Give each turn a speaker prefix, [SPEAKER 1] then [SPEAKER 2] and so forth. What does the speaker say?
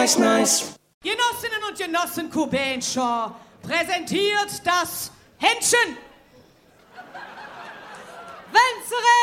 [SPEAKER 1] gleich nice.
[SPEAKER 2] Genossinnen und Genossen, Kubenshaw präsentiert das Händchen.
[SPEAKER 3] Wenn's